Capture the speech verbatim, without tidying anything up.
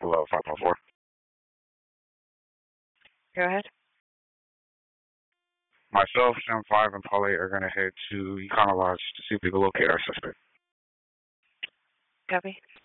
Hello, five one four. Go ahead. Myself, Sam five, and Polly are going to head to Econo Lodge to see if we can locate our suspect. Copy.